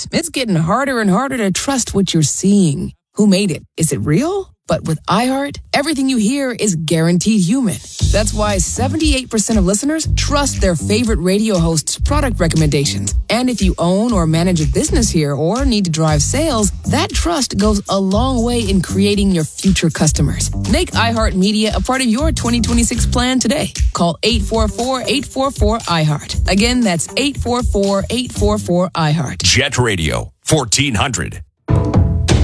honest, it's getting harder and harder to trust what you're seeing. Who made it? Is it real? But with iHeart, everything you hear is guaranteed human. That's why 78% of listeners trust their favorite radio host's product recommendations. And if you own or manage a business here or need to drive sales, that trust goes a long way in creating your future customers. Make iHeartMedia a part of your 2026 plan today. Call 844-844-iHeart. Again, that's 844-844-iHeart. Jet Radio, 1400.